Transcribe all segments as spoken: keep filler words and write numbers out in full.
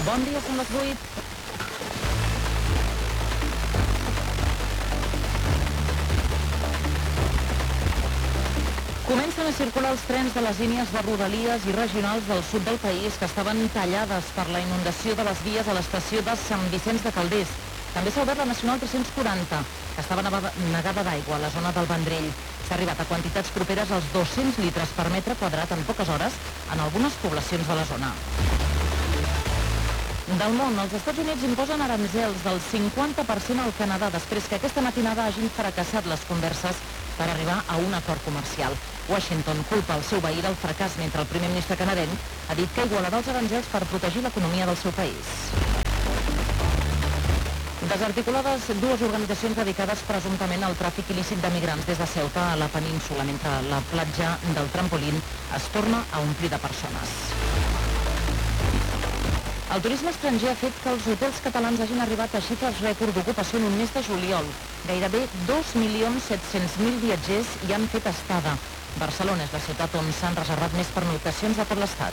Bon dia, són les vuit. Comencen a circular els trens de les línies de rodalies i regionals del sud del país que estaven tallades per la inundació de les vies a l'estació de Sant Vicenç de Calders. També s'ha obert la Nacional tres-cents quaranta, que estava negada d'aigua a la zona del Vendrell. S'ha arribat a quantitats properes als dos-cents litres per metre quadrat en poques hores en algunes poblacions de la zona. Del món, els Estats Units imposen aranzels del cinquanta per cent al Canadà després que aquesta matinada hagin fracassat les converses per arribar a un acord comercial. Washington culpa el seu veí del fracàs, mentre el primer ministre canadenc ha dit que igualarà els aranzels per protegir l'economia del seu país. Desarticulades dues organitzacions dedicades presumptament al tràfic il·lícit de migrants des de Ceuta a la península, mentre la platja del Trampolín es torna a omplir de persones. El turisme estranger ha fet que els hotels catalans hagin arribat a xifres rècord d'ocupació en un mes de juliol. Gairebé dos milions set-cents mil viatgers hi han fet estada. Barcelona és la ciutat on s'han reservat més pernoctacions de tot l'estat.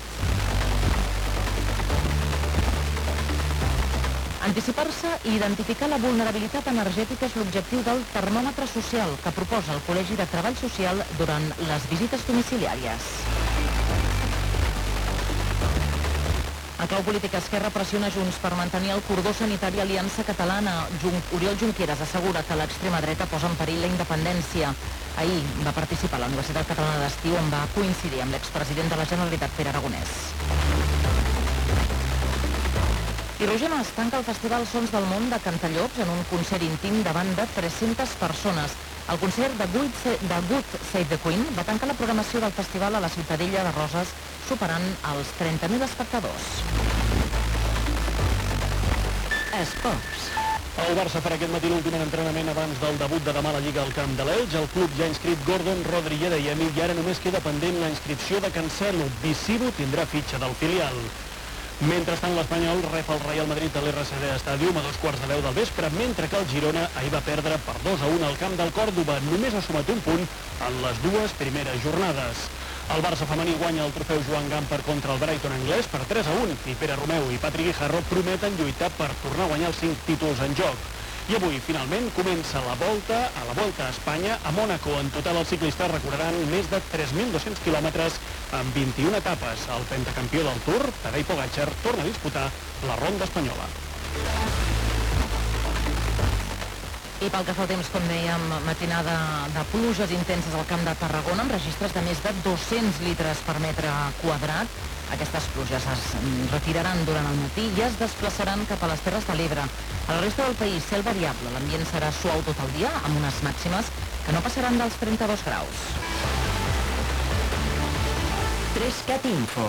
Anticipar-se i identificar la vulnerabilitat energètica és l'objectiu del termòmetre social que proposa el Col·legi de Treball Social durant les visites domiciliàries. A clau política, Esquerra pressiona Junts per mantenir el cordó sanitari Aliança Catalana. Oriol Junqueras assegura que l'extrema dreta posa en perill la independència. Ahir va participar a la Universitat Catalana d'Estiu on va coincidir amb l'expresident de la Generalitat, Pere Aragonès. I Roger Mas tanca el Festival Sons del Món de Cantallops en un concert íntim davant de tres-centes persones. El concert de Good Save the Queen va tancar la programació del festival a la Ciutadella de Roses, superant els trenta mil espectadors. Esports. El Barça farà aquest matí l'últim entrenament abans del debut de demà a la Lliga al camp de l'Elx. El club ja ha inscrit Gordon, Rodri i Adeyemi i ara només queda pendent la inscripció de Cancelo. Visivo tindrà fitxa del filial. Mentrestant, l'Espanyol rep el Real Madrid a l'R C D Stadium a dos quarts de deu del vespre, mentre que el Girona ahir va perdre per dos a un al camp del Còrdova. Només ha sumat un punt en les dues primeres jornades. El Barça femení guanya el trofeu Joan Gamper contra el Brighton anglès per tres a un i Pere Romeu i Patrick Guijarro prometen lluitar per tornar a guanyar els cinc títols en joc. I avui, finalment, comença la volta a la Volta a Espanya a Mònaco. En total, els ciclistes recorreran més de tres mil dos-cents quilòmetres amb vint-i-una etapes. El pentacampió del Tour, Tadej Pogačar, torna a disputar la ronda espanyola. I pel que fa al temps, com dèiem, matinada de pluges intenses al Camp de Tarragona amb registres de més de dos-cents litres per metre quadrat. Aquestes pluges es retiraran durant el matí i es desplaçaran cap a les Terres de l'Ebre. A la resta del país, cel variable. L'ambient serà suau tot el dia, amb unes màximes que no passaran dels trenta-dos graus. tres cat Info.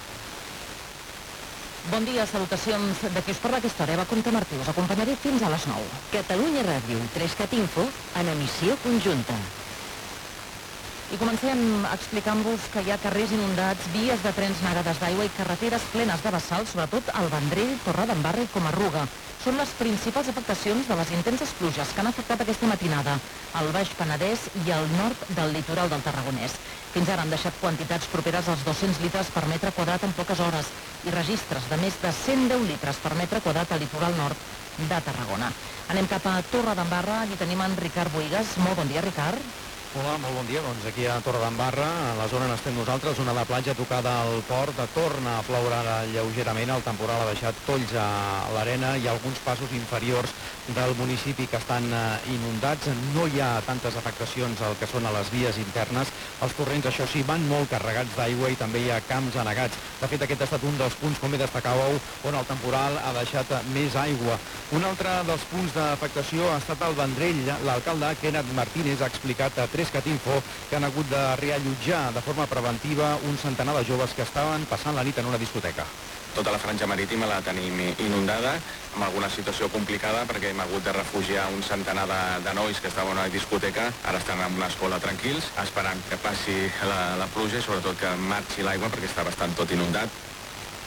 Bon dia, salutacions de qui us parla aquesta hora. Eva Comte Martí, us acompanyaré fins a les nou. Catalunya Ràdio, tres cat Info, en emissió conjunta. I comencem explicant-vos que hi ha carrers inundats, vies de trens negades d'aigua i carreteres plenes de bassals, sobretot al Vendrell, Torredembarra i Comarruga. Són les principals afectacions de les intenses pluges que han afectat aquesta matinada al Baix Penedès i al nord del litoral del Tarragonès. Fins ara han deixat quantitats properes als dos-cents litres per metre quadrat en poques hores i registres de més de cent deu litres per metre quadrat al litoral nord de Tarragona. Anem cap a Torredembarra, allí tenim en Ricard Boigas. Molt bon dia, Ricard. Hola, molt bon dia. Doncs aquí a Torredembarra, a la zona on estem nosaltres, zona de platja tocada al port, torna a ploure ara lleugerament, el temporal ha deixat tolls a l'arena i alguns passos inferiors del municipi que estan inundats. No hi ha tantes afectacions al que són a les vies internes. Els corrents, això sí, van molt carregats d'aigua i també hi ha camps anegats. De fet, aquest ha estat un dels punts, com bé destacàveu, on el temporal ha deixat més aigua. Un altre dels punts d'afectació ha estat el Vendrell. L'alcalde, Kenneth Martínez, ha explicat a tres cat Info que han hagut de reallotjar de forma preventiva un centenar de joves que estaven passant la nit en una discoteca. Tota la franja marítima la tenim inundada, amb alguna situació complicada perquè hem hagut de refugiar un centenar de, de nois que estaven a una discoteca, ara estan en una escola tranquils, esperant que passi la, la pluja i sobretot que marxi l'aigua perquè està bastant tot inundat.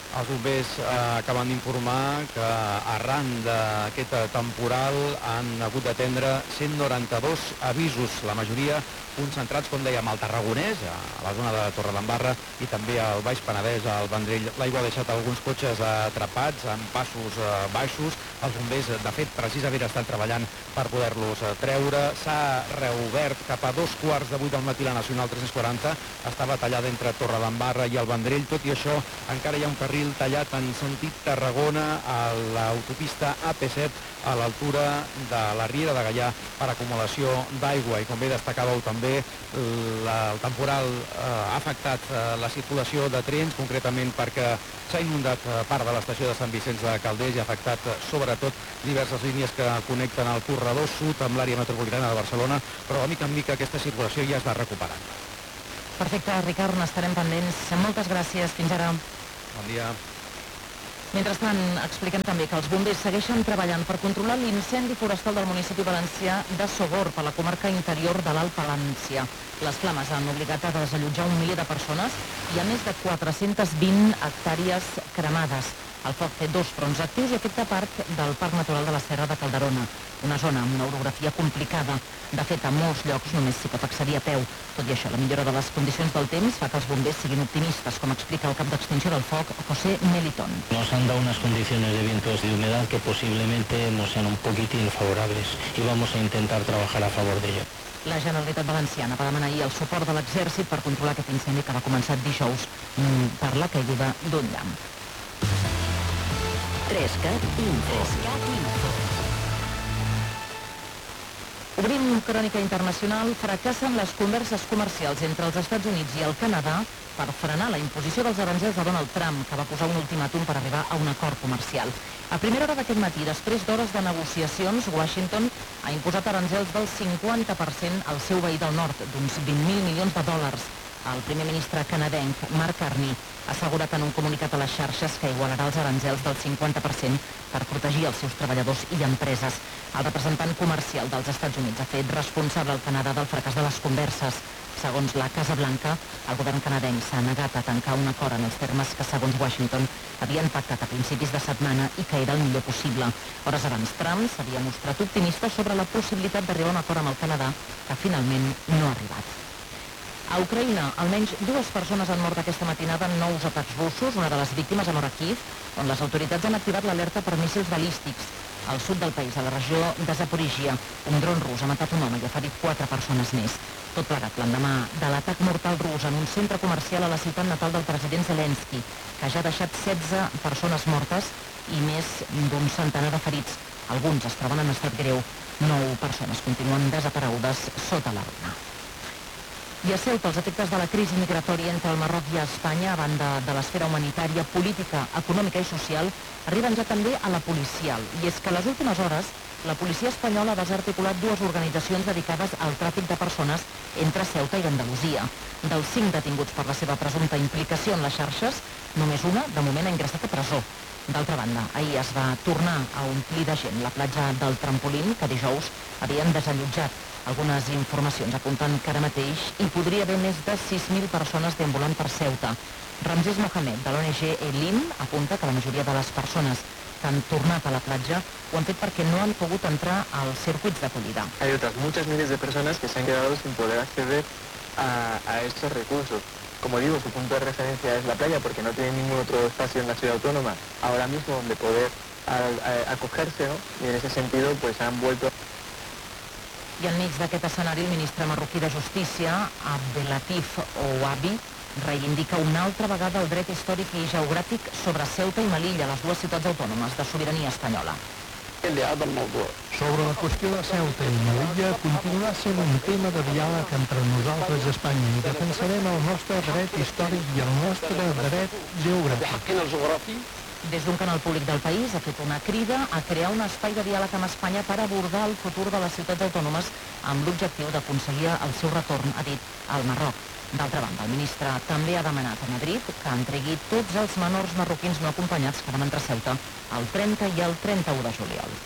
Els bombers eh, acaben d'informar que arran d'aquest temporal han hagut d'atendre cent noranta-dos avisos, la majoria concentrats, com dèiem, al Tarragonès, a la zona de Torredembarra i també al Baix Penedès, al Vendrell. L'aigua ha deixat alguns cotxes atrapats en passos eh, baixos. Els bombers, de fet, precisament estan treballant per poder-los treure. S'ha reobert cap a dos quarts de vuit del matí la Nacional tres-cents quaranta. Estava tallada entre Torredembarra i el Vendrell. Tot i això, encara hi ha un carril tallat en sentit Tarragona a l'autopista A P set a l'altura de la Riera de Gaià per acumulació d'aigua. I com bé destacàveu també, la, el temporal eh, ha afectat eh, la circulació de trens, concretament perquè s'ha inundat eh, part de l'estació de Sant Vicenç de Calders i ha afectat eh, sobretot diverses línies que connecten el corredor sud amb l'àrea metropolitana de Barcelona, però de mica en mica aquesta circulació ja es va recuperant. Perfecte, Ricard, n'estarem pendents. Moltes gràcies. Fins ara. Bon dia. Mentrestant, expliquem també que els bombers segueixen treballant per controlar l'incendi forestal del municipi valencià de Sogorb, a la comarca interior de l'Alt Palància. Les flames han obligat a desallotjar un miler de persones i a més de quatre-centes vint hectàrees cremades. El foc té dos fronts actius i afecta part del Parc Natural de la Serra de Calderona, una zona amb una orografia complicada. De fet, a molts llocs només s'hi pot accedir a peu. Tot i això, la millora de les condicions del temps fa que els bombers siguin optimistes, com explica el cap d'extinció del foc, José Melitón. Nos han dado unas condiciones de vientos y de humedad que posiblemente nos sean un poquitín favorables y vamos a intentar trabajar a favor de ello. La Generalitat Valenciana va demanar ahir el suport de l'Exèrcit per controlar aquest incendi que va començar dijous per la caiguda d'un llamp. Trescat Info. Obrim crònica internacional. Fracassen les converses comercials entre els Estats Units i el Canadà per frenar la imposició dels aranzels de Donald Trump, que va posar un ultimàtum per arribar a un acord comercial. A primera hora d'aquest matí, després d'hores de negociacions, Washington ha imposat aranzels del cinquanta per cent al seu veí del nord, d'uns vint mil milions de dòlars. El primer ministre canadenc, Mark Carney, ha assegurat en un comunicat a les xarxes que igualarà els aranzels del cinquanta per cent per protegir els seus treballadors i empreses. El representant comercial dels Estats Units ha fet responsable al Canadà del fracàs de les converses. Segons la Casa Blanca, el govern canadenc s'ha negat a tancar un acord en els termes que, segons Washington, havien pactat a principis de setmana i que era el millor possible. Hores abans, Trump s'havia mostrat optimista sobre la possibilitat d'arribar a un acord amb el Canadà, que finalment no ha arribat. A Ucraïna, almenys dues persones han mort aquesta matinada en nous atacs russos. Una de les víctimes a nord a Kiev, on les autoritats han activat l'alerta per míssils balístics. Al sud del país, a la regió de Zaporizhia, un dron rus ha matat un home i ha ferit quatre persones més. Tot plegat l'endemà de l'atac mortal rus en un centre comercial a la ciutat natal del president Zelensky, que ja ha deixat setze persones mortes i més d'un centenar de ferits. Alguns es troben en estat greu. Nou persones continuen desaparegudes sota la runa. I a Ceuta, els efectes de la crisi migratòria entre el Marroc i Espanya, a banda de l'esfera humanitària, política, econòmica i social, arriben ja també a la policial. I és que a les últimes hores, la policia espanyola ha desarticulat dues organitzacions dedicades al tràfic de persones entre Ceuta i Andalusia. Dels cinc detinguts per la seva presumpta implicació en les xarxes, només una, de moment, ha ingressat a presó. D'altra banda, ahir es va tornar a omplir de gent la platja del Trampolín, que dijous havien desallotjat. Algunes informacions apunten que ara mateix hi podria haver més de sis mil persones deambulant per Ceuta. Ramsés Mohamed, de l'O N G Elim, apunta que la majoria de les persones que han tornat a la platja ho han fet perquè no han pogut entrar als circuits d'acollida. Hay otras muchas miles de personas que se han quedado sin poder acceder a, a estos recursos. Como digo, su punto de referencia es la playa porque no tiene ningún otro espacio en la ciudad autónoma ahora mismo donde poder a, a, acogerse, ¿no? Y en ese sentido pues han vuelto... I enmig d'aquest escenari, el ministre marroquí de Justícia, Abdelatif Ouabi, reivindica una altra vegada el dret històric i geogràfic sobre Ceuta i Melilla, les dues ciutats autònomes de sobirania espanyola. Sobre la qüestió de Ceuta i Melilla continuarà sent un tema de diàleg entre nosaltres i Espanya i defensarem el nostre dret històric i el nostre dret geogràfic. Des d'un canal públic del país ha fet una crida a crear un espai de diàleg amb Espanya per abordar el futur de les ciutats autònomes amb l'objectiu d'aconseguir el seu retorn, ha dit, al Marroc. D'altra banda, el ministre també ha demanat a Madrid que entregui tots els menors marroquins no acompanyats que van entrar a Ceuta el trenta i el trenta-u de juliol.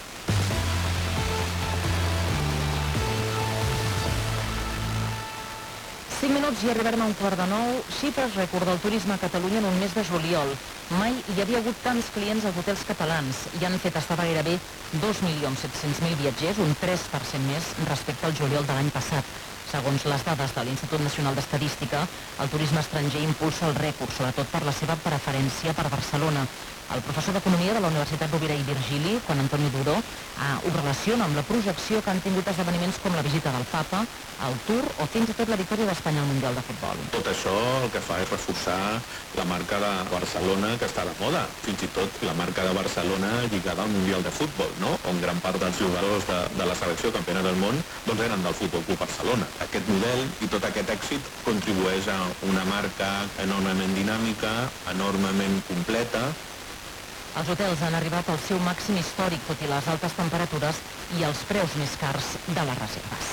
cinc minuts i arribarem a un quart de nou. Xifres rècord del turisme a Catalunya en un mes de juliol. Mai hi havia hagut tants clients als hotels catalans i han fet estar gairebé dos milions set-cents mil viatgers, un tres per cent més respecte al juliol de l'any passat. Segons les dades de l'Institut Nacional d'Estadística, el turisme estranger impulsa el rècord, sobretot per la seva preferència per Barcelona. El professor d'Economia de la Universitat Rovira i Virgili, Juan Antonio Duro, eh, ho relaciona amb la projecció que han tingut esdeveniments com la visita del Papa, el Tour o fins i tot la victòria d'Espanya al Mundial de Futbol. Tot això el que fa és reforçar la marca de Barcelona, que està de moda, fins i tot la marca de Barcelona lligada al Mundial de Futbol, no? On gran part dels jugadors de, de la selecció campiona del món doncs eren del Futbol Club Barcelona. Aquest model i tot aquest èxit contribueix a una marca enormement dinàmica, enormement completa. Els hotels han arribat al seu màxim històric, tot i les altes temperatures i els preus més cars de les reserves.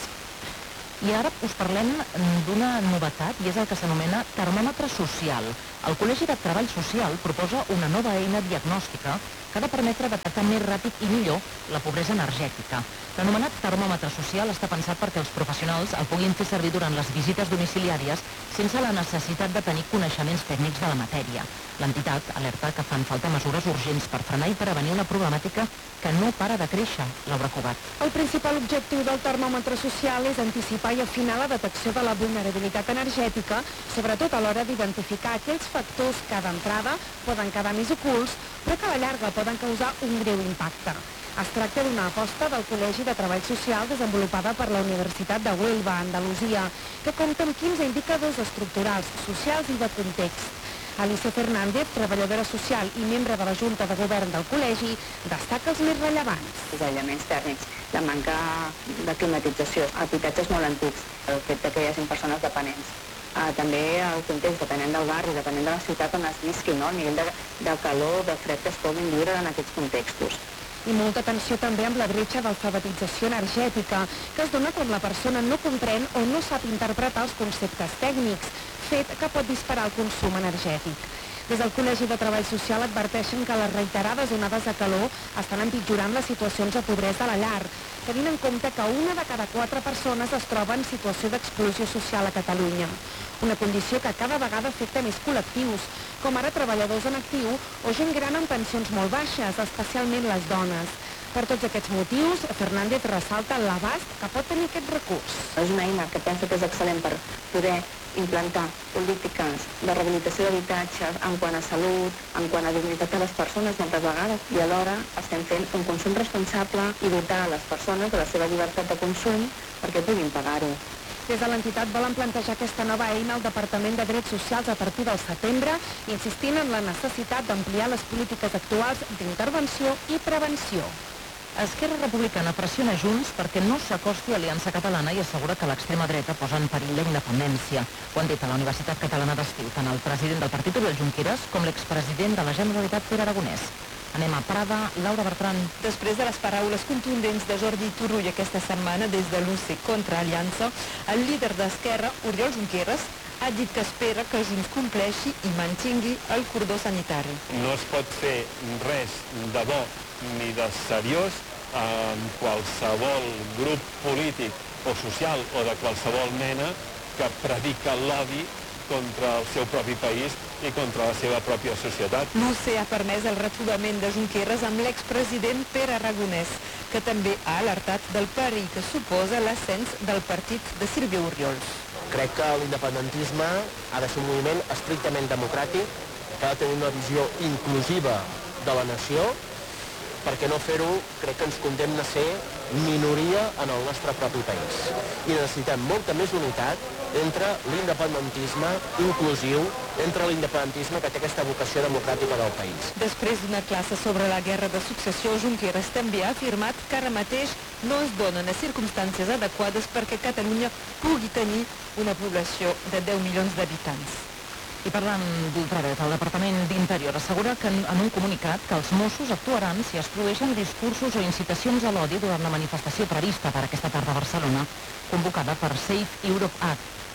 I ara us parlem d'una novetat, i és el que s'anomena termòmetre social. El Col·legi de Treball Social proposa una nova eina diagnòstica que ha de permetre detectar més ràpid i millor la pobresa energètica. L'anomenat termòmetre social està pensat perquè els professionals el puguin fer servir durant les visites domiciliàries sense la necessitat de tenir coneixements tècnics de la matèria. L'entitat alerta que fan falta mesures urgents per frenar i prevenir una problemàtica que no para de créixer. Laura Cugat. El principal objectiu del termòmetre social és anticipar i afinar la detecció de la vulnerabilitat energètica, sobretot a l'hora d'identificar aquells factors que d'entrada poden quedar més ocults, però que a la llarga poden causar un greu impacte. Es tracta d'una aposta del Col·legi de Treball Social desenvolupada per la Universitat de Huelva, Andalusia, que compta amb quinze indicadors estructurals, socials i de context. Alicia Fernández, treballadora social i membre de la Junta de Govern del Col·legi, destaca els més rellevants. Els aïllaments tèrmics, la manca de climatització, habitatges molt antics, el fet que hi hagi persones dependents. Uh, també el context, depenent del barri, depenent de la ciutat on es visqui, no? El nivell de, de calor, de fred que es puguin viure en aquests contextos. I molta atenció també amb la bretxa d'alfabetització energètica, que es dona quan la persona no comprèn o no sap interpretar els conceptes tècnics, fet que pot disparar el consum energètic. Des del Col·legi de Treball Social adverteixen que les reiterades onades de calor estan empitjorant les situacions de pobresa a la llar, tenint en compte que una de cada quatre persones es troba en situació d'exclusió social a Catalunya. Una condició que cada vegada afecta més col·lectius, com ara treballadors en actiu o gent gran amb pensions molt baixes, especialment les dones. Per tots aquests motius, Fernández ressalta l'abast que pot tenir aquest recurs. És una eina que penso que és excel·lent per poder implantar polítiques de rehabilitació d'habitatge en quant a salut, en quant a dignitat de les persones moltes vegades, i alhora estem fent un consum responsable i dotar les persones de la seva llibertat de consum perquè puguin pagar-ho. Des de l'entitat volen plantejar aquesta nova eina al Departament de Drets Socials a partir del setembre, insistint en la necessitat d'ampliar les polítiques actuals d'intervenció i prevenció. Esquerra Republicana pressiona Junts perquè no s'acosti a Aliança Catalana i assegura que l'extrema dreta posa en perill la independència. Ho han dit a la Universitat Catalana d'Estiu tant el president del partit Oriol Junqueras com l'expresident de la Generalitat Pere Aragonès. Anem a Prada, Laura Bertran. Després de les paraules contundents de Jordi Turull aquesta setmana des de l'U C contra Aliança, el líder d'Esquerra, Oriol Junqueras, ha dit que espera que Junts compleixi i mantingui el cordó sanitari. No es pot fer res de bo ni de seriós en qualsevol grup polític o social o de qualsevol mena que predica l'odi contra el seu propi país i contra la seva pròpia societat. L'U C ha permès el retrobament de Junqueras amb l'expresident Pere Aragonès, que també ha alertat del perill que suposa l'ascens del partit de Sílvia Orriols. Crec que l'independentisme ha de ser un moviment estrictament democràtic, que ha de tenir una visió inclusiva de la nació, perquè no fer-ho crec que ens condemna a ser minoria en el nostre propi país. I necessitem molta més unitat entre l'independentisme inclusiu, entre l'independentisme que té aquesta vocació democràtica del país. Després d'una classe sobre la guerra de successió, Junqueras també ha afirmat que ara mateix no es donen les circumstàncies adequades perquè Catalunya pugui tenir una població de deu milions d'habitants. I parlant d'ultradreta, el Departament d'Interior assegura que en un comunicat que els Mossos actuaran si es produeixen discursos o incitacions a l'odi durant la manifestació prevista per aquesta tarda a Barcelona, convocada per Safe Europe Act.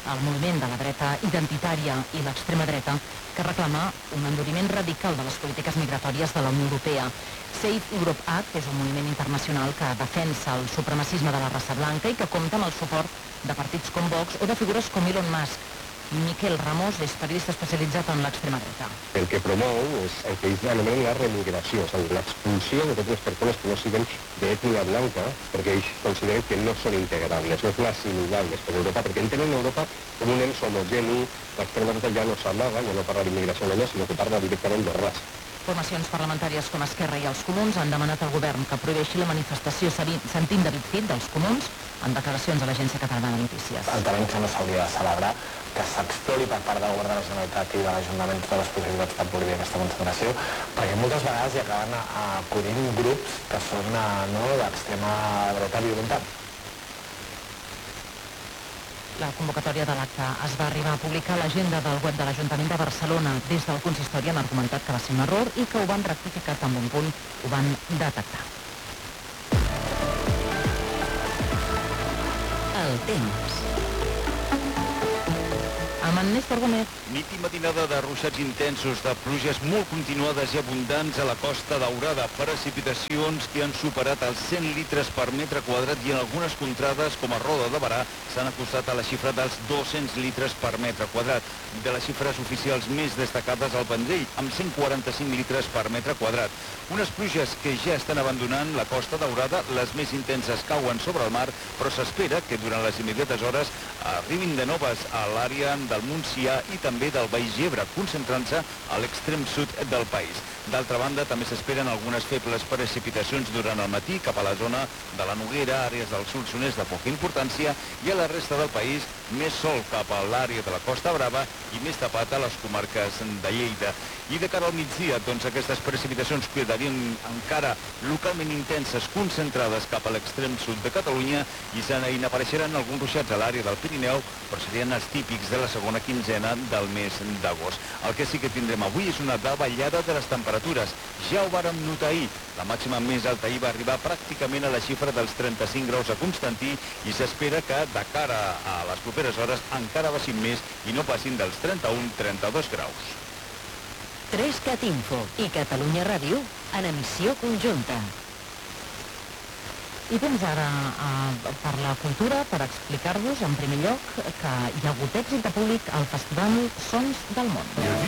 el moviment de la dreta identitària i l'extrema dreta, que reclama un enduriment radical de les polítiques migratòries de la Unió Europea. Save Europe Act és un moviment internacional que defensa el supremacisme de la raça blanca i que compta amb el suport de partits com Vox o de figures com Elon Musk. Miquel Ramos és periodista especialitzat en l'extrema dreta. El que promou és el que ells anomenen la remigració, és a dir, l'expulsió de totes les persones que no siguin d'ètnia blanca, perquè ells consideren que no són integrables, no són assimilables per Europa, perquè entenen Europa com un ens homogeni. L'extrema dreta ja no s'amaga, ja no parla d'immigració només, sinó que parla directament de raça. Formacions parlamentàries com Esquerra i els Comuns han demanat al govern que prohibeixi la manifestació sentint David Fit dels Comuns en declaracions a l'Agència Catalana de Notícies. Entenem que no s'hauria de celebrar que s'explori per part del govern de la Generalitat i de l'Ajuntament totes les possibilitats per prohibir aquesta concentració, perquè moltes vegades hi acaben acudint grups que són no, d'extrema dreta violenta. La convocatòria de l'acte es va arribar a publicar a l'agenda del web de l'Ajuntament de Barcelona. Des del consistori han argumentat que va ser un error i que ho van rectificar tan bon punt ho van detectar. El temps. Amb en Néstor Gómez. Nit i matinada de ruixats intensos, de pluges molt continuades i abundants a la Costa Daurada. Precipitacions que han superat els cent litres per metre quadrat i en algunes contrades, com a Roda de Barà, s'han acostat a la xifra dels dos-cents litres per metre quadrat. De les xifres oficials més destacades al Vendrell, amb cent quaranta-cinc litres per metre quadrat. Unes pluges que ja estan abandonant la Costa Daurada, les més intenses cauen sobre el mar, però s'espera que durant les immediates hores arribin de noves a l'àrea del Montsià i també del Baix Ebre, concentrant-se a l'extrem sud del país. D'altra banda, també s'esperen algunes febles precipitacions durant el matí cap a la zona de la Noguera, àrees del Solsonès de poca importància, i a la resta del país més sol cap a l'àrea de la Costa Brava i més tapat a les comarques de Lleida. I de cara al migdia, doncs aquestes precipitacions quedarien encara localment intenses, concentrades cap a l'extrem sud de Catalunya, i se n'apareixeran alguns ruixats a l'àrea del Pirineu, però serien els típics de la segona quinzena del mes d'agost. El que sí que tindrem avui és una davallada de les temperatures. Ja ho vàrem notar ahir. La màxima més alta ahir va arribar pràcticament a la xifra dels trenta-cinc graus a Constantí i s'espera que de cara a les properes hores encara baixin més i no passin dels trenta-un a trenta-dos graus. tres cat Info i Catalunya Ràdio en emissió conjunta. I temps ara eh, per la cultura, per explicar-vos en primer lloc que hi ha hagut èxit de públic al Festival Sons del Món.